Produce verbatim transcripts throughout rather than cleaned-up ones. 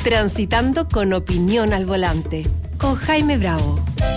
Transitando con opinión al volante, con Jaime Bravo.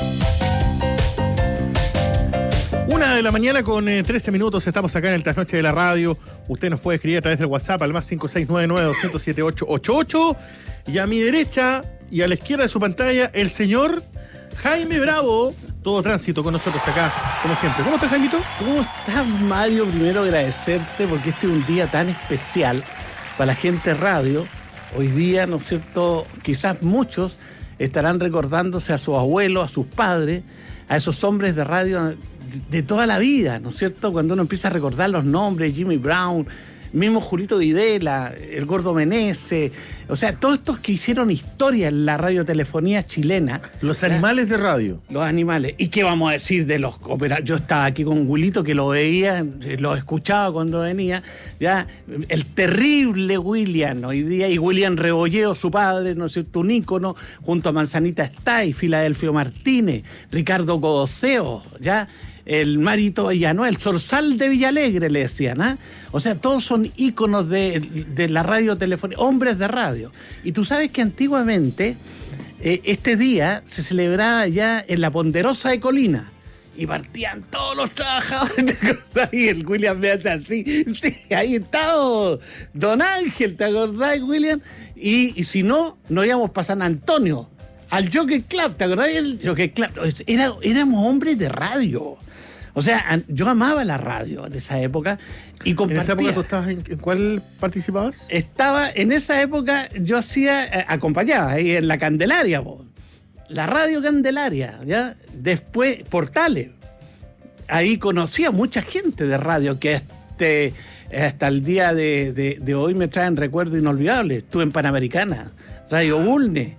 Una de la mañana con eh, trece minutos, estamos acá en el Trasnoche de la Radio. Usted nos puede escribir a través del WhatsApp al más cinco seis nueve nueve, dos cero siete, ocho ocho ocho. Y a mi derecha y a la izquierda de su pantalla, el señor Jaime Bravo. Todo tránsito con nosotros acá, como siempre. ¿Cómo estás, Jaimito? ¿Cómo estás, Mario? Primero agradecerte porque este es un día tan especial para la gente de radio. Hoy día, ¿no es cierto?, quizás muchos estarán recordándose a sus abuelos, a sus padres, a esos hombres de radio de toda la vida, ¿no es cierto? Cuando uno empieza a recordar los nombres, Jimmy Brown, mismo Julito Videla, el Gordo Meneses, o sea, todos estos que hicieron historia en la radiotelefonía chilena. Los animales de radio. Los animales. ¿Y qué vamos a decir de los operadores? Yo estaba aquí con Wilito, que lo veía, lo escuchaba cuando venía, ya, el terrible William hoy día, y William Rebolleo, su padre, ¿no es cierto?, un ícono, junto a Manzanita Stay, Filadelfio Martínez, Ricardo Codoseo, ya, el Marito Villanueva, el Zorzal de Villalegre, le decían, ¿ah? ¿eh? O sea, todos son íconos de, de la radiotelefonía, hombres de radio. Y tú sabes que antiguamente eh, este día se celebraba ya en la Ponderosa de Colina. Y partían todos los trabajadores, ¿te acordás? Y el William me hace así, sí, ahí está Don Ángel, ¿te acordás, William? Y, y si no, nos íbamos para San Antonio, al Jockey Club, ¿te acordás del Jockey Club? Era, éramos hombres de radio. O sea, yo amaba la radio en esa época y compartía. ¿En esa época tú estabas en, en cuál participabas? Estaba, en esa época yo hacía, eh, acompañaba ahí en la Candelaria, po. La radio Candelaria, ¿ya? Después, Portales. Ahí conocí a mucha gente de radio que este, hasta el día de, de, de hoy me traen recuerdos inolvidables. Estuve en Panamericana, Radio Bulne.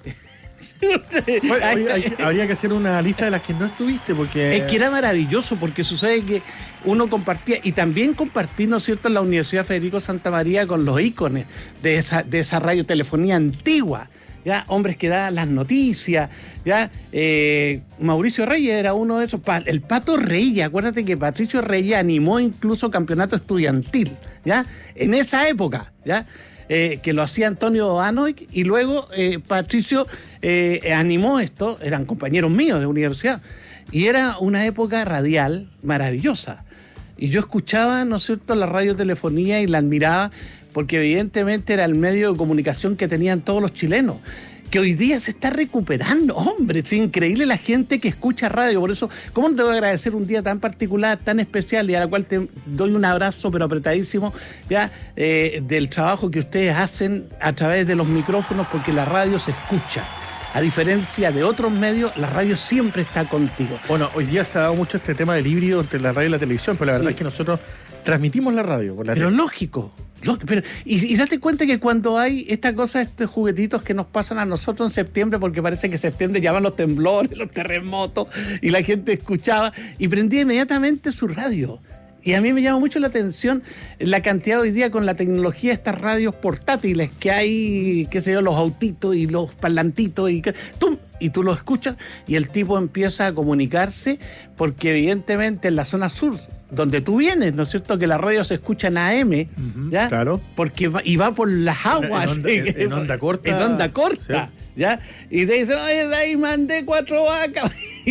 Bueno, hay, hay, habría que hacer una lista de las que no estuviste, porque... Es que era maravilloso, porque sucede que uno compartía, y también compartí, ¿no es cierto?, en la Universidad Federico Santa María con los íconos de esa, de esa radiotelefonía antigua, ya, hombres que daban las noticias, ya, eh, Mauricio Reyes era uno de esos, el Pato Reyes, acuérdate que Patricio Reyes animó incluso campeonato estudiantil, ya, en esa época, ya, Eh, que lo hacía Antonio Anoic, y luego eh, Patricio eh, animó esto, eran compañeros míos de universidad, y era una época radial maravillosa. Y yo escuchaba, ¿no es cierto?, la radiotelefonía y la admiraba, porque evidentemente era el medio de comunicación que tenían todos los chilenos, que hoy día se está recuperando. Hombre, es increíble la gente que escucha radio. Por eso, ¿cómo no te voy a agradecer un día tan particular, tan especial, y a la cual te doy un abrazo pero apretadísimo, ya, eh, del trabajo que ustedes hacen a través de los micrófonos, porque la radio se escucha. A diferencia de otros medios, la radio siempre está contigo. Bueno, hoy día se ha dado mucho este tema del híbrido entre la radio y la televisión, pero la verdad sí. es que nosotros transmitimos la radio. Con la pero tele. lógico. Pero, y, y date cuenta que cuando hay esta cosa, estos juguetitos que nos pasan a nosotros en septiembre, porque parece que en septiembre llaman los temblores, los terremotos, y la gente escuchaba y prendía inmediatamente su radio. Y a mí me llama mucho la atención la cantidad hoy día con la tecnología de estas radios portátiles que hay, qué sé yo, los autitos y los parlantitos, y, ¡tum! Y tú lo escuchas y el tipo empieza a comunicarse, porque evidentemente en la zona sur, donde tú vienes, ¿no es cierto?, que la radio se escucha en A M, uh-huh, ¿ya? Claro. Porque va, y va por las aguas. En onda, en, en onda corta. En onda corta, sí. ¿Ya? Y te dicen, oye, de ahí mandé cuatro vacas.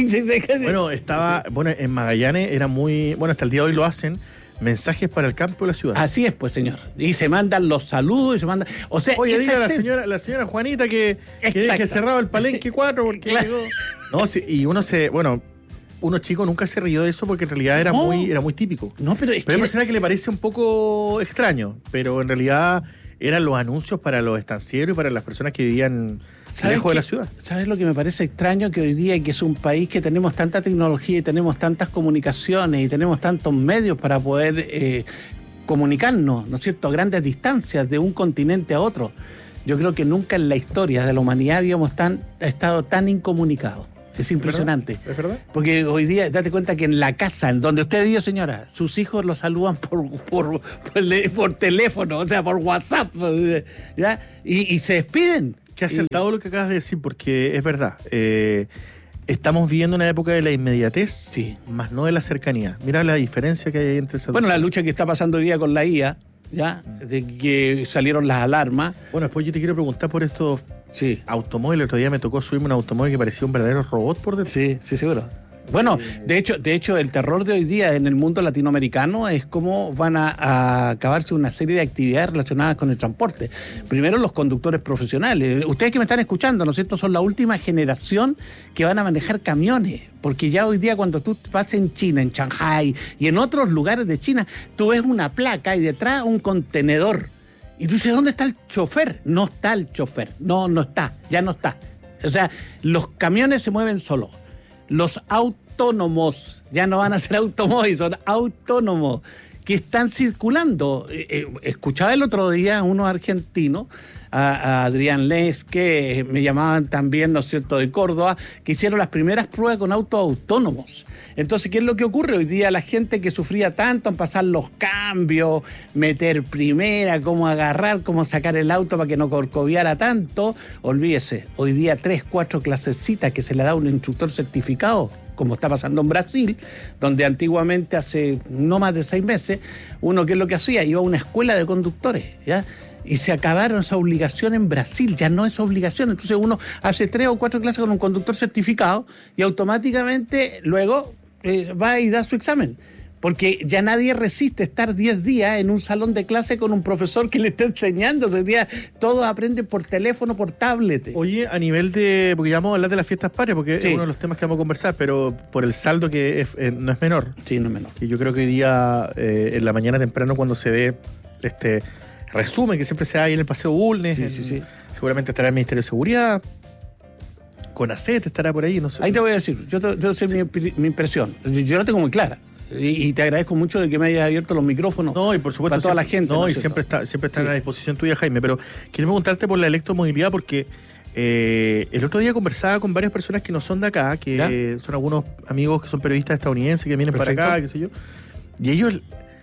Bueno, estaba, bueno, en Magallanes era muy, bueno, hasta el día de hoy lo hacen, mensajes para el campo de la ciudad. Así es, pues, señor. Y se mandan los saludos y se mandan, o sea, oye, diga a la es señora, la señora Juanita que, que deje cerrado el Palenque cuatro porque claro. llegó. No, sí, y uno se, bueno, uno chico nunca se rió de eso porque en realidad era no. muy, era muy típico. No, pero es pero hay que... personas que le parece un poco extraño, pero en realidad eran los anuncios para los estancieros y para las personas que vivían lejos de la ciudad. ¿Sabes lo que me parece extraño? Que hoy día, que es un país que tenemos tanta tecnología y tenemos tantas comunicaciones y tenemos tantos medios para poder eh, comunicarnos, ¿no es cierto?, a grandes distancias de un continente a otro. Yo creo que nunca en la historia de la humanidad habíamos tan, estado tan incomunicados. Es impresionante. ¿Es verdad? ¿Es verdad? Porque hoy día, date cuenta que en la casa, en donde usted vive, señora, sus hijos lo saludan por, por, por, por teléfono, o sea, por WhatsApp, ¿ya? Y, y se despiden. Qué acertado y... lo que acabas de decir, porque es verdad. Eh, estamos viviendo una época de la inmediatez, sí, más no de la cercanía. Mira la diferencia que hay entre esas Bueno, dos. la lucha que está pasando hoy día con la I A, ya, de que salieron las alarmas. Bueno, después yo te quiero preguntar por estos Sí. automóviles. El otro día me tocó subirme un automóvil que parecía un verdadero robot por dentro. Sí, sí, seguro. Bueno, de hecho, de hecho, el terror de hoy día en el mundo latinoamericano es cómo van a, a acabarse una serie de actividades relacionadas con el transporte. Primero, los conductores profesionales. Ustedes que me están escuchando, ¿no es cierto?, son la última generación que van a manejar camiones. Porque ya hoy día cuando tú vas en China, en Shanghai y en otros lugares de China, tú ves una placa y detrás un contenedor. Y tú dices, ¿dónde está el chofer? No está el chofer. No, no está. Ya no está. O sea, los camiones se mueven solos. Los autónomos, ya no van a ser automóviles, son autónomos, que están circulando. Eh, eh, escuchaba el otro día a unos argentinos, a, a Adrián Les, que me llamaban también, ¿no es cierto?, de Córdoba, que hicieron las primeras pruebas con autos autónomos. Entonces, ¿qué es lo que ocurre? Hoy día la gente que sufría tanto en pasar los cambios, meter primera, cómo agarrar, cómo sacar el auto para que no corcoviara tanto, olvídese, hoy día tres, cuatro clasecitas que se le da un instructor certificado, como está pasando en Brasil, donde antiguamente, hace no más de seis meses, uno, ¿qué es lo que hacía? Iba a una escuela de conductores, ¿ya? Y se acabaron esa obligación en Brasil, ya no es obligación. Entonces uno hace tres o cuatro clases con un conductor certificado y automáticamente luego eh, va y da su examen. Porque ya nadie resiste estar diez días en un salón de clase con un profesor que le está enseñando. Hoy día todos aprenden por teléfono, por tablet. Oye, a nivel de... porque ya vamos a hablar de las fiestas patrias, porque Sí. es uno de los temas que vamos a conversar, pero por el saldo que es, eh, no es menor. Sí, no es menor. Que yo creo que hoy día, eh, en la mañana temprano, cuando se ve este resumen que siempre se da ahí en el Paseo Bulnes, Sí, en- sí, sí. seguramente estará el Ministerio de Seguridad, CONACET estará por ahí, no sé. Ahí te voy a decir, yo te, te voy a decir mi, mi impresión. Yo la tengo muy clara. Y, y te agradezco mucho de que me hayas abierto los micrófonos. No, y por supuesto. Para toda la siempre- gente, No, ¿no y es siempre cierto? está, siempre está Sí. a la disposición tuya, Jaime. Pero quiero preguntarte por la electromovilidad, porque eh, el otro día conversaba con varias personas que no son de acá, que ¿Ya? eh, son algunos amigos que son periodistas estadounidenses que vienen Perfecto. para acá, qué sé yo. Y ellos.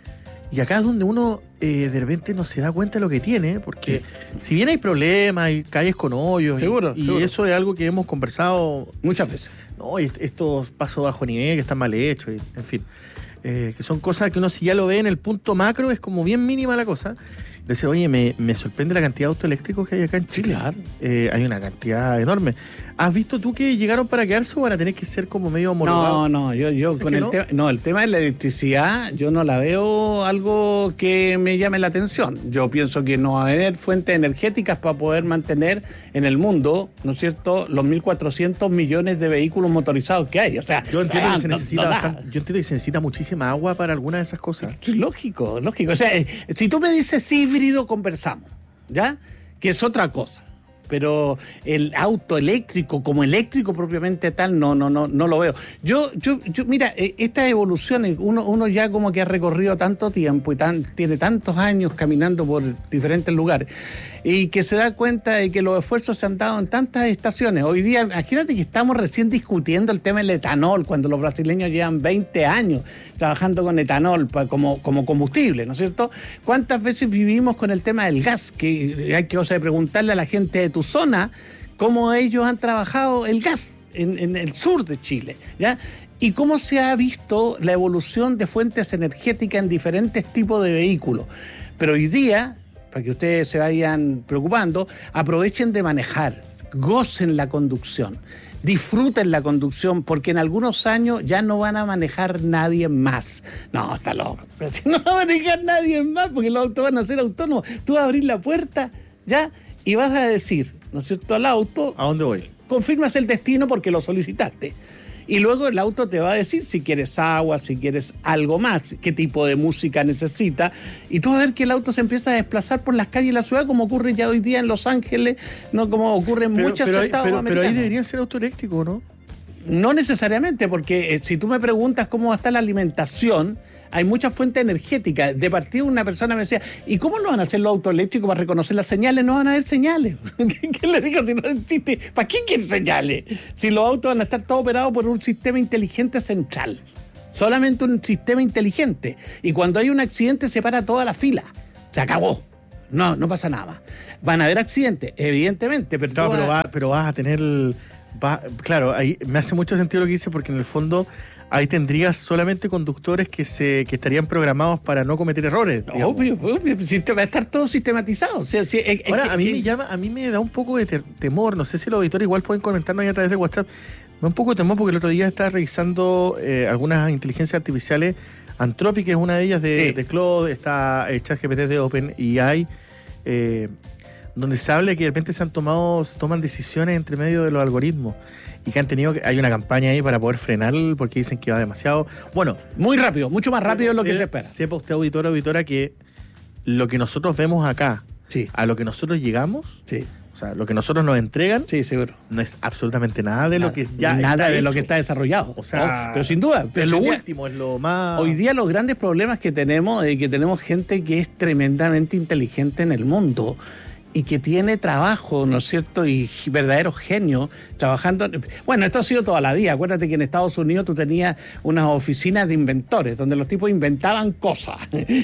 Y acá es donde uno eh, de repente no se da cuenta de lo que tiene, porque si bien hay problemas, hay calles con hoyos, Seguro, y, y seguro. eso es algo que hemos conversado Muchas veces. no, y est- estos pasos bajo nivel que están mal hechos, y- en fin. Eh, que son cosas que uno, si ya lo ve en el punto macro, es como bien mínima la cosa. Decir, oye, me, me sorprende la cantidad de autos eléctricos que hay acá en Chile. claro. Eh, hay una cantidad enorme. ¿Has visto tú que llegaron para quedarse o van a tener que ser como medio No, homologados? no, yo, yo ¿Dices con que el no? tema, no, el tema de la electricidad, yo no la veo algo que me llame la atención. Yo pienso que no va a haber fuentes energéticas para poder mantener en el mundo, ¿no es cierto?, los mil cuatrocientos millones de vehículos motorizados que hay. O sea, Yo entiendo ah, que se no- necesita no da. bastante- yo entiendo que se necesita muchísima agua para algunas de esas cosas. Es lógico, lógico. O sea, eh, si tú me dices híbrido, conversamos, ¿ya? Que es otra cosa. Pero el auto eléctrico, como eléctrico propiamente tal, no, no, no, no lo veo. Yo, yo, yo, mira, eh, estas evoluciones, uno, uno ya como que ha recorrido tanto tiempo y tan, tiene tantos años caminando por diferentes lugares, y que se da cuenta de que los esfuerzos se han dado en tantas estaciones. Hoy día, imagínate que estamos recién discutiendo el tema del etanol, cuando los brasileños llevan veinte años trabajando con etanol pa- como, como combustible, ¿no es cierto? ¿Cuántas veces vivimos con el tema del gas? Que hay que, o sea, preguntarle a la gente de tu zona cómo ellos han trabajado el gas en, en el sur de Chile, ¿ya? Y cómo se ha visto la evolución de fuentes energéticas en diferentes tipos de vehículos. Pero hoy día, para que ustedes se vayan preocupando, aprovechen de manejar, gocen la conducción, disfruten la conducción, porque en algunos años ya no van a manejar nadie más. No, está loco. Pero si no va a manejar nadie más, porque los autos van a ser autónomos. Tú vas a abrir la puerta, ¿ya? Y vas a decir, ¿no es cierto?, al auto, ¿A dónde voy? confirmas el destino porque lo solicitaste. Y luego el auto te va a decir si quieres agua, si quieres algo más, qué tipo de música necesita. Y tú vas a ver que el auto se empieza a desplazar por las calles de la ciudad, como ocurre ya hoy día en Los Ángeles, no como ocurre en Pero, muchos pero, ahí- estados pero- pero ahí americanos. debería ser autoeléctrico, ¿no? No necesariamente, porque eh, si tú me preguntas cómo va a estar la alimentación, hay muchas fuentes energéticas. De partida una persona me decía, ¿y cómo lo van a hacer los autos eléctricos para reconocer las señales? No van a haber señales. ¿Qué le digo si no existe? ¿Para qué quieren señales? Si los autos van a estar todos operados por un sistema inteligente central. Solamente un sistema inteligente. Y cuando hay un accidente se para toda la fila. Se acabó. No, no pasa nada. Van a haber accidentes, evidentemente, pero, Claro, tú pero, vas- va- pero vas a tener... el- va- claro, ahí me hace mucho sentido lo que dice, porque en el fondo ahí tendrías solamente conductores que se que estarían programados para no cometer errores. Digamos. Obvio, obvio, va a estar todo sistematizado. O sea, si, es, Ahora, es que, a mí que, me llama, a mí me da un poco de ter- temor, no sé si los auditores igual pueden comentarnos ahí a través de WhatsApp, me da un poco de temor porque el otro día estaba revisando eh, algunas inteligencias artificiales. Anthropic es una de ellas de, Sí. de Claude, está eh, ChatGPT de OpenAI, eh, donde se habla que de repente se han tomado, se toman decisiones entre medio de los algoritmos y que han tenido, que- hay una campaña ahí para poder frenar porque dicen que va demasiado. Bueno, muy rápido, mucho más rápido de lo que usted- se espera. Sepa usted, auditor, auditora, que lo que nosotros vemos acá, Sí, a lo que nosotros llegamos, sí, o sea, lo que nosotros nos entregan, sí, seguro. no es absolutamente nada de Nada, lo que ya nada está de lo hecho. que está desarrollado. O sea, Oh, pero sin duda. Pero es lo hoy día- último, es lo más... Hoy día los grandes problemas que tenemos es que tenemos gente que es tremendamente inteligente en el mundo y que tiene trabajo, ¿no es cierto? Y verdaderos genios trabajando. Bueno, esto ha sido toda la vida. Acuérdate que en Estados Unidos tú tenías unas oficinas de inventores donde los tipos inventaban cosas.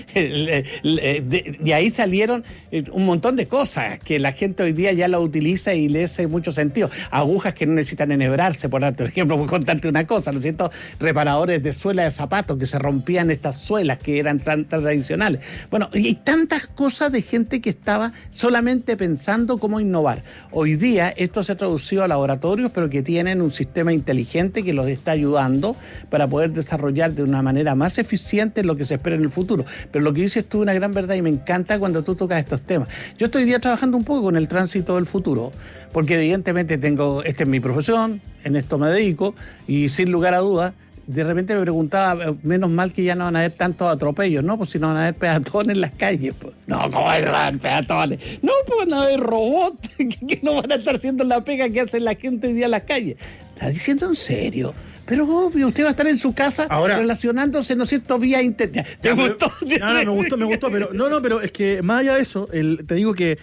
De ahí salieron un montón de cosas que la gente hoy día ya la utiliza y le hace mucho sentido. Agujas que no necesitan enhebrarse, por ejemplo, por contarte una cosa, ¿no es cierto? Reparadores de suela de zapatos que se rompían estas suelas que eran tan, tan tradicionales. Bueno, y hay tantas cosas de gente que estaba solamente pensando cómo innovar. Hoy día esto se ha traducido a laboratorios, pero que tienen un sistema inteligente que los está ayudando para poder desarrollar de una manera más eficiente lo que se espera en el futuro. Pero lo que dices tú es una gran verdad y me encanta cuando tú tocas estos temas. Yo estoy hoy día trabajando un poco con el tránsito del futuro, porque evidentemente tengo, esta es mi profesión, en esto me dedico y sin lugar a dudas, de repente me preguntaba, menos mal que ya no van a haber tantos atropellos, ¿no? Pues si no van a haber peatones en las calles. Pues. No, ¿cómo van a haber peatones? No, pues van a haber robots que, que no van a estar haciendo la pega que hace la gente hoy día en las calles. ¿Estás diciendo en serio? Pero obvio, usted va a estar en su casa ahora, relacionándose, ¿no es cierto?, vía internet. ¿Te ya, gustó? Pero, no, no, me gustó, me gustó, pero no, no, pero es que más allá de eso, el, te digo que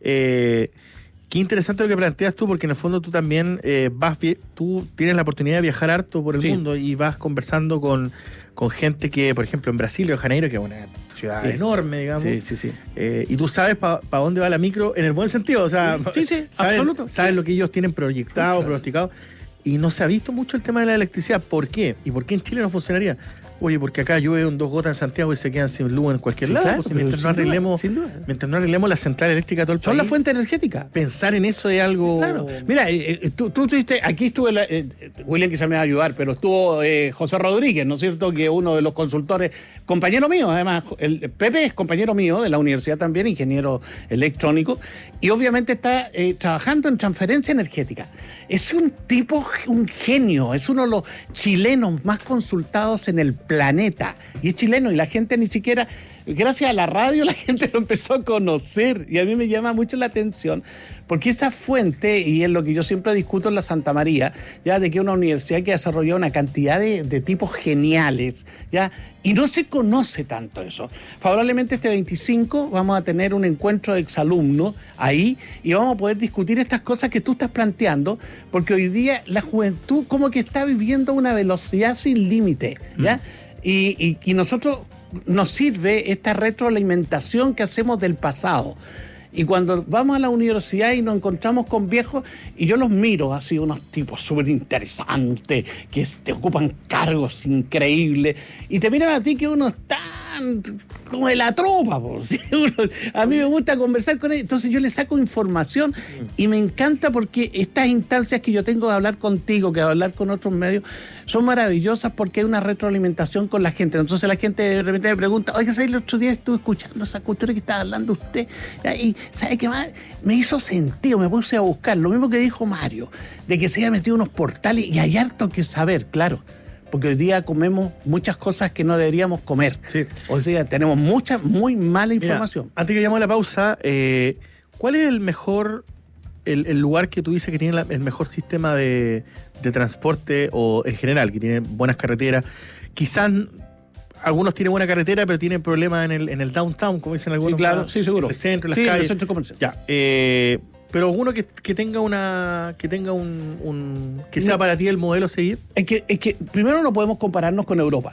eh, qué interesante lo que planteas tú, porque en el fondo tú también eh, vas, tú tienes la oportunidad de viajar harto por el Sí. mundo y vas conversando con, con gente que, por ejemplo, en Brasil, Río de Janeiro, que es una ciudad Sí. enorme, digamos. Sí, sí, sí. Eh, y tú sabes para pa dónde va la micro en el buen sentido, o sea, Sí, sí, sabes, absoluto. sabes Sí. lo que ellos tienen proyectado, Claro. pronosticado, y no se ha visto mucho el tema de la electricidad. ¿Por qué? ¿Y por qué en Chile no funcionaría? Oye, porque acá llueve un dos gotas en Santiago y se quedan sin luz en cualquier Sí, lado. claro, Pues, pero mientras, no sin duda, arreglemos, sin duda. mientras no arreglemos la central eléctrica de todo el Son país, la fuente energética. pensar en eso es algo... Claro. Mira, eh, eh, tú, tú estuviste, aquí estuvo, la, eh, William quizá me va a ayudar, pero estuvo eh, José Rodríguez, ¿no es cierto?, que uno de los consultores, compañero mío, además, el Pepe es compañero mío de la universidad también, ingeniero electrónico, y obviamente está eh, trabajando en transferencia energética. Es un tipo, un genio, es uno de los chilenos más consultados en el planeta, y es chileno, y la gente ni siquiera... Gracias a la radio la gente lo empezó a conocer y a mí me llama mucho la atención porque esa fuente, y es lo que yo siempre discuto en la Santa María, ya de que es una universidad que ha desarrollado una cantidad de, de tipos geniales, ya, y no se conoce tanto eso. Favorablemente este veinticinco vamos a tener un encuentro de exalumnos ahí y vamos a poder discutir estas cosas que tú estás planteando, porque hoy día la juventud como que está viviendo una velocidad sin límite, ¿ya? Mm. Y, y, y nosotros... nos sirve esta retroalimentación que hacemos del pasado. Y cuando vamos a la universidad y nos encontramos con viejos, y yo los miro así, unos tipos súper interesantes, que te ocupan cargos increíbles, y te miran a ti que uno está como de la tropa, por ¿sí? A mí me gusta conversar con ellos, entonces yo les saco información y me encanta porque estas instancias que yo tengo de hablar contigo, que de hablar con otros medios, son maravillosas porque hay una retroalimentación con la gente. Entonces la gente de repente me pregunta, oiga, ¿sabes? El otro día estuve escuchando esa cuestión que estaba hablando usted y ¿sabe qué más? Me hizo sentido, me puse a buscar, lo mismo que dijo Mario, de que se haya metido unos portales y hay harto que saber, claro. Porque hoy día comemos muchas cosas que no deberíamos comer. Sí. O sea, tenemos mucha, muy mala información. Mira, antes que llamemos a la pausa, eh, ¿cuál es el mejor, el, el lugar que tú dices que tiene la, el mejor sistema de, de transporte o en general, que tiene buenas carreteras? Quizás algunos tienen buena carretera, pero tienen problemas en el, en el downtown, como dicen algunos. Sí, claro, más, sí, seguro. En el centro, en las sí, calles. en el centro comercial. Ya, eh, pero alguno que, que tenga una, que tenga un, un que sea no. para ti el modelo a seguir. Es que, es que primero no podemos compararnos con Europa.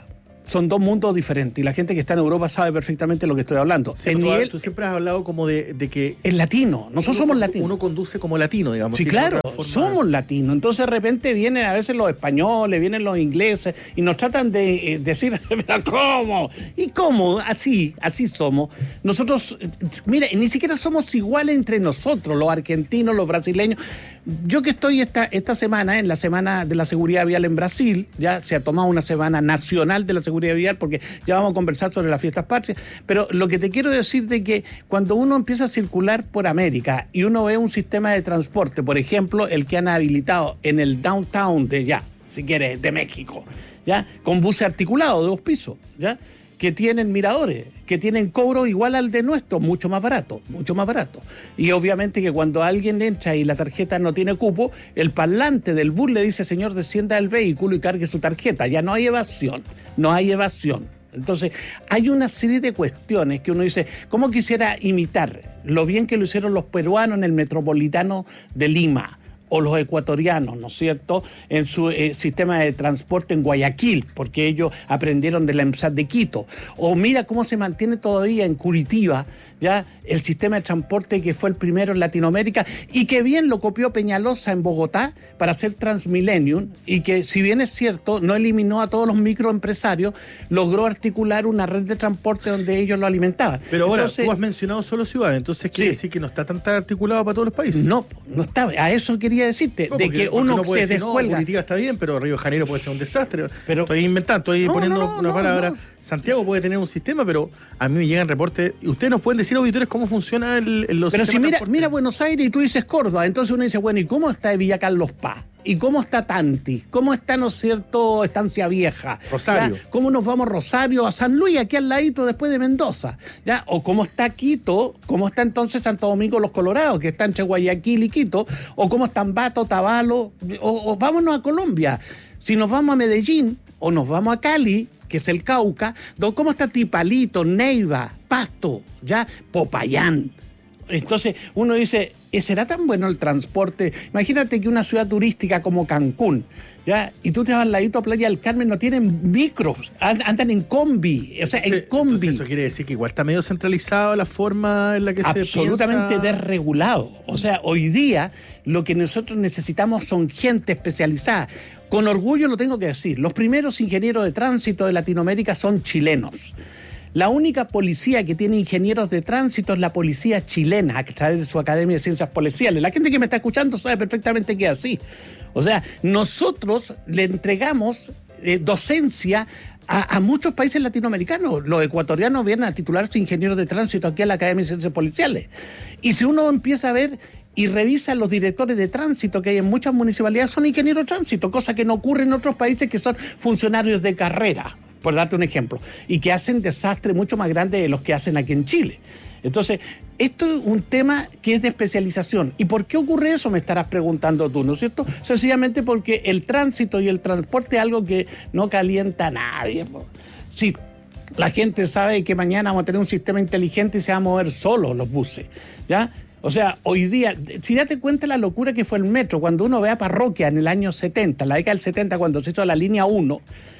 son dos mundos diferentes y la gente que está en Europa sabe perfectamente lo que estoy hablando. Sí, el tú, nivel, tú siempre has hablado como de, de que... Es latino, nosotros uno, somos latinos. Uno conduce como latino, digamos. Sí, claro, forma... somos latinos. Entonces de repente vienen a veces los españoles, vienen los ingleses y nos tratan de eh, decir, ¿pero cómo? ¿Y cómo? Así, así somos. Nosotros, mira, ni siquiera somos iguales entre nosotros, los argentinos, los brasileños. Yo que estoy esta, esta semana, en la Semana de la Seguridad Vial en Brasil, ya se ha tomado una Semana Nacional de la Seguridad Vial, porque ya vamos a conversar sobre las fiestas patrias, pero lo que te quiero decir de que cuando uno empieza a circular por América y uno ve un sistema de transporte, por ejemplo, el que han habilitado en el downtown de ya, si quieres, de México, ya, con buses articulados de dos pisos, ya, que tienen miradores, que tienen cobro igual al de nuestro, mucho más barato, mucho más barato. Y obviamente que cuando alguien entra y la tarjeta no tiene cupo, el parlante del bus le dice, señor, descienda del vehículo y cargue su tarjeta. Ya no hay evasión, no hay evasión. Entonces, hay una serie de cuestiones que uno dice, ¿cómo quisiera imitar lo bien que lo hicieron los peruanos en el metropolitano de Lima? O los ecuatorianos, ¿no es cierto?, en su eh, sistema de transporte en Guayaquil, porque ellos aprendieron de la EMSAT de Quito. O mira cómo se mantiene todavía en Curitiba, ya, el sistema de transporte que fue el primero en Latinoamérica y que bien lo copió Peñalosa en Bogotá para hacer Transmillennium y que, si bien es cierto, no eliminó a todos los microempresarios, logró articular una red de transporte donde ellos lo alimentaban. Pero ahora, entonces, tú has mencionado solo ciudades, entonces quiere sí. decir que no está tan articulado para todos los países. No, no está. A eso quería decirte, no, de porque, que uno no puede se decir, descuelga. No, Curitiba está bien, pero Río de Janeiro puede ser un desastre. Pero, estoy inventando, estoy no, poniendo no, una no, palabra. no. Santiago puede tener un sistema, pero a mí me llegan reportes. Y ustedes nos pueden decir, auditores, cómo funciona el, el los Pero si mira, de mira Buenos Aires y tú dices Córdoba, entonces uno dice, bueno, ¿y cómo está Villa Carlos Paz? ¿Y cómo está Tanti? ¿Cómo está, no es cierto, Estancia Vieja? Rosario. ¿Ya? ¿Cómo nos vamos a Rosario, a San Luis, aquí al ladito después de Mendoza? ¿Ya? ¿O cómo está Quito? ¿Cómo está entonces Santo Domingo Los Colorados, que está entre Guayaquil y Quito? ¿O cómo están Bato, Tabalo? O, o vámonos a Colombia. Si nos vamos a Medellín o nos vamos a Cali, que es el Cauca, ¿cómo está Tipalito, Neiva, Pasto, ya, Popayán? Entonces uno dice, ¿será tan bueno el transporte? Imagínate que una ciudad turística como Cancún, ¿ya? Y tú te vas al ladito a Playa del Carmen, no tienen micros, andan en combi, o sea, entonces, en combi. Entonces eso quiere decir que igual está medio centralizado la forma en la que Absolutamente se piensa. desregulado. O sea, hoy día lo que nosotros necesitamos son gente especializada. Con orgullo lo tengo que decir, los primeros ingenieros de tránsito de Latinoamérica son chilenos. La única policía que tiene ingenieros de tránsito es la policía chilena, a través de su Academia de Ciencias Policiales. La gente que me está escuchando sabe perfectamente que es así. O sea, nosotros le entregamos eh, docencia a, a muchos países latinoamericanos. Los ecuatorianos vienen a titularse ingenieros de tránsito aquí a la Academia de Ciencias Policiales. Y si uno empieza a ver y revisa los directores de tránsito que hay en muchas municipalidades, son ingenieros de tránsito, cosa que no ocurre en otros países que son funcionarios de carrera, por darte un ejemplo, y que hacen desastres mucho más grandes de los que hacen aquí en Chile. Entonces, esto es un tema que es de especialización. ¿Y por qué ocurre eso? Me estarás preguntando tú, ¿no es cierto? Sencillamente porque el tránsito y el transporte es algo que no calienta a nadie. Si la gente sabe que mañana vamos a tener un sistema inteligente y se van a mover solos los buses, ¿ya? O sea, hoy día, si date cuenta la locura que fue el metro, cuando uno ve a Parroquia en el año setenta, la década del setenta, cuando se hizo la línea uno,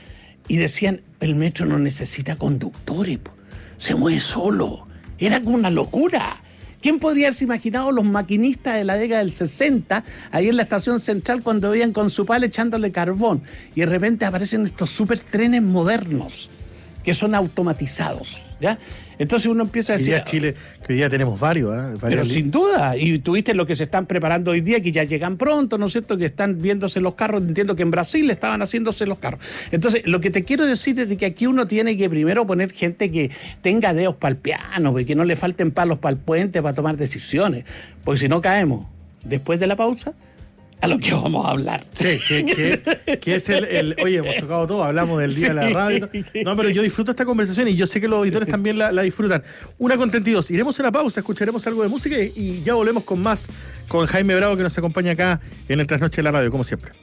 y decían, el metro no necesita conductores, se mueve solo. Era como una locura. ¿Quién podría haberse imaginado los maquinistas de la década del sesenta, ahí en la estación central, cuando veían con su pala echándole carbón? Y de repente aparecen estos super trenes modernos, que son automatizados, ¿ya? Entonces uno empieza a decir... Hoy día Chile, que hoy día tenemos varios, ¿eh? varios Pero li- sin duda, y tuviste lo que se están preparando hoy día, que ya llegan pronto, ¿no es cierto?, que están viéndose los carros. Entiendo que en Brasil estaban haciéndose los carros. Entonces, lo que te quiero decir es de que aquí uno tiene que primero poner gente que tenga dedos para el piano, que no le falten palos para el puente para tomar decisiones, porque si no caemos después de la pausa a lo que vamos a hablar. Sí, que, que es, que es el, el... Oye, hemos tocado todo, hablamos del día de la radio. No, pero yo disfruto esta conversación y yo sé que los auditores también la, la disfrutan. Una con treinta y dos. Iremos a la pausa, escucharemos algo de música y, y ya volvemos con más con Jaime Bravo, que nos acompaña acá en el Trasnoche de la Radio, como siempre.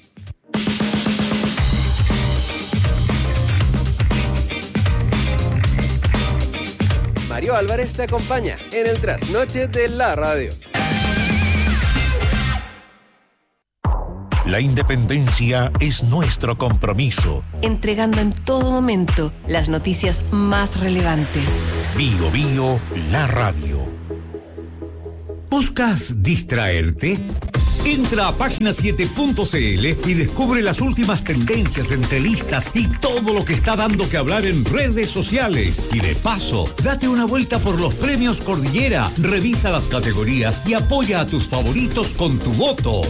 Mario Álvarez te acompaña en el Trasnoche de la Radio. La independencia es nuestro compromiso. Entregando en todo momento las noticias más relevantes. Bio Bio, la radio. ¿Buscas distraerte? Entra a página siete punto c l y descubre las últimas tendencias, entrevistas y todo lo que está dando que hablar en redes sociales. Y de paso, date una vuelta por los premios Cordillera, revisa las categorías y apoya a tus favoritos con tu voto.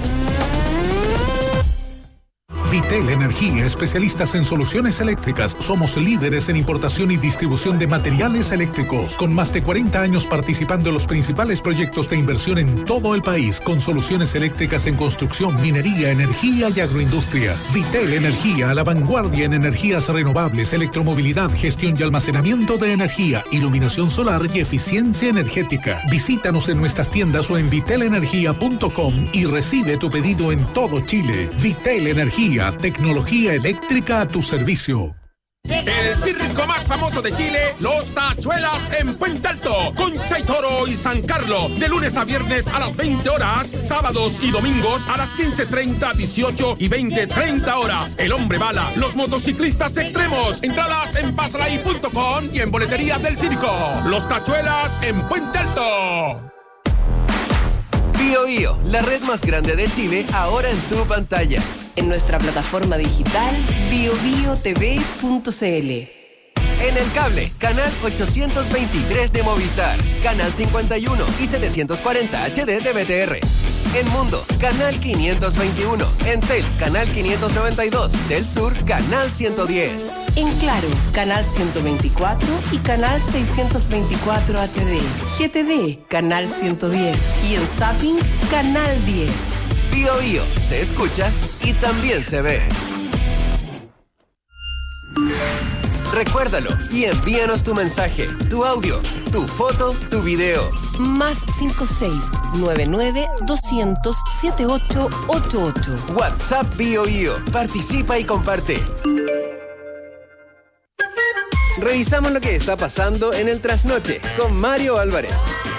Vitel Energía, especialistas en soluciones eléctricas. Somos líderes en importación y distribución de materiales eléctricos, con más de cuarenta años participando en los principales proyectos de inversión en todo el país, con soluciones eléctricas en construcción, minería, energía y agroindustria. Vitel Energía, a la vanguardia en energías renovables, electromovilidad, gestión y almacenamiento de energía, iluminación solar y eficiencia energética. Visítanos en nuestras tiendas o en vitel energía punto com y recibe tu pedido en todo Chile. Vitel Energía, tecnología eléctrica a tu servicio. El circo más famoso de Chile, Los Tachuelas en Puente Alto, Concha y Toro y San Carlos, de lunes a viernes a las veinte horas, sábados y domingos a las quince treinta, dieciocho y veinte treinta horas. El Hombre Bala, los motociclistas extremos, entradas en pasalay punto com y en boletería del circo. Los Tachuelas en Puente Alto. Bio Bio, la red más grande de Chile, ahora en tu pantalla. En nuestra plataforma digital bio bio t v punto c l. En el cable, canal ochocientos veintitrés de Movistar, canal cincuenta y uno y setecientos cuarenta H D de B T R. En Mundo, canal quinientos veintiuno. En Tel, canal quinientos noventa y dos. Del Sur, canal ciento diez. En Claro, canal ciento veinticuatro y canal seiscientos veinticuatro H D. G T V, canal ciento diez. Y en Zapping, canal diez. Bio Bio, se escucha y también se ve. Recuérdalo y envíanos tu mensaje, tu audio, tu foto, tu video. Más cinco seis nueve nueve doscientos setenta y ocho ochenta y ocho. WhatsApp Bio Bio. Participa y comparte. Revisamos lo que está pasando en el trasnoche con Mario Álvarez.